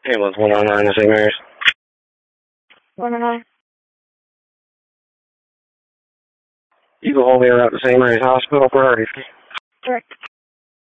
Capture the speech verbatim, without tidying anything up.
Hey, what's one oh nine to Saint Mary's? one oh nine. You can hold me around to Saint Mary's Hospital for Hardy. Correct.